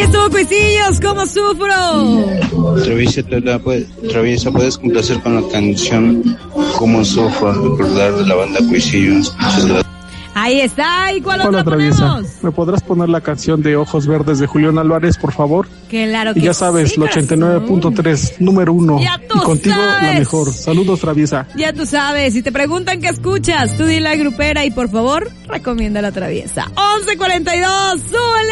estuvo Cuisillos, ¿cómo sufro? Traviesa, ¿puedes complacer con la canción Cómo sufro? Recordar de la banda Cuisillos. Muchas gracias. Ahí está, ¿y cuál Hola, otra Traviesa. ponemos? ¿Me podrás poner la canción de Ojos Verdes de Julián Álvarez, por favor? Claro que Y ya sabes, sí, la 89.3, número 1. Ya tú Y contigo sabes. la mejor. Saludos, Traviesa. Ya tú sabes, si te preguntan qué escuchas, tú dile la grupera y por favor, recomienda la Traviesa. 11:42, súbele.